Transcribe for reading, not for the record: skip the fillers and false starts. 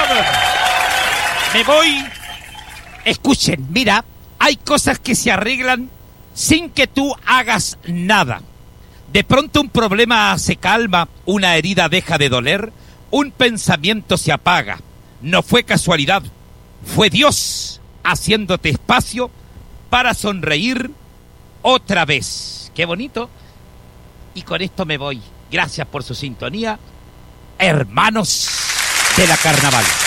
Me voy. Escuchen, mira, hay cosas que se arreglan sin que tú hagas nada. De pronto un problema se calma, una herida deja de doler, un pensamiento se apaga. No fue casualidad, fue Dios haciéndote espacio para sonreír otra vez. ¡Qué bonito! Y con esto me voy. Gracias por su sintonía, hermanos de la Carnaval.